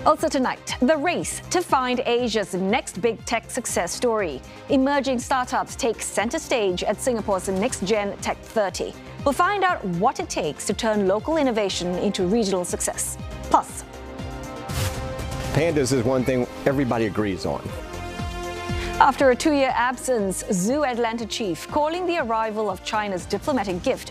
Also tonight, the race to find Asia's next big tech success story. Emerging startups take center stage at Singapore's Next Gen Tech 30. We'll find out what it takes to turn local innovation into regional success. Plus, pandas is one thing everybody agrees on. After a 2-year absence, Zoo Atlanta chief calling the arrival of China's diplomatic gift